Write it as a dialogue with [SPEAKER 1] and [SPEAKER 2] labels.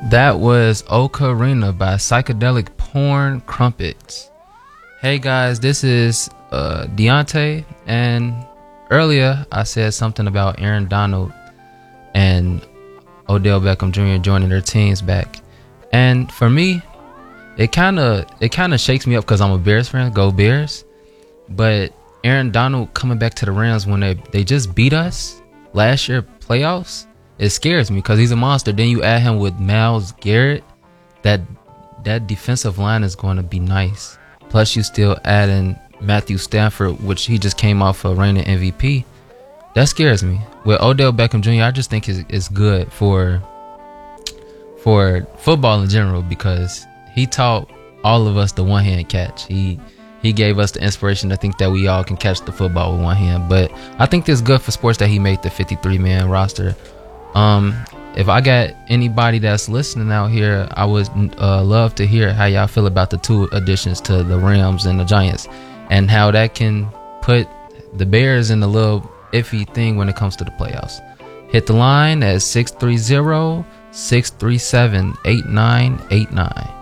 [SPEAKER 1] That was Ocarina by Psychedelic Porn Crumpets. Hey guys, this is Deontay, and earlier I said something about Aaron Donald and Odell Beckham Jr. joining their teams back. And for me, it kind of shakes me up because I'm a Bears fan. Go Bears. But Aaron Donald coming back to the Rams when they just beat us last year playoffs, it scares me because he's a monster. Then you add him with Myles Garrett, that defensive line is going to be nice. Plus you still add in Matthew Stafford, which he just came off a reigning MVP. That scares me. With Odell Beckham Jr., I just think it's good for football in general because he taught all of us the one-hand catch. He gave us the inspiration to think that we all can catch the football with one hand. But I think it's good for sports that he made the 53-man roster. If I got anybody that's listening out here, I would love to hear how y'all feel about the two additions to the Rams and the Giants and how that can put the Bears in a little iffy thing when it comes to the playoffs. Hit the line at 630-637-8989.